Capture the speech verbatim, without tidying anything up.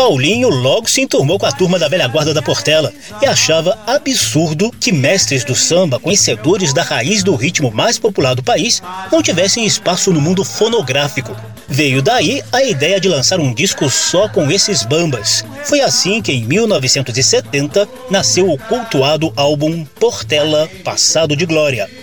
Paulinho logo se enturmou com a turma da velha guarda da Portela e achava absurdo que mestres do samba, conhecedores da raiz do ritmo mais popular do país, não tivessem espaço no mundo fonográfico. Veio daí a ideia de lançar um disco só com esses bambas. Foi assim que em mil novecentos e setenta nasceu o cultuado álbum Portela, Passado de Glória.